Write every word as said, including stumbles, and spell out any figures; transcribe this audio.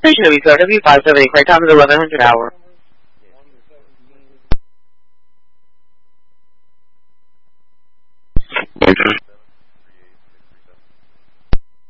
Station W P R W five seventy, Craig Thomas, eleven hundred hour.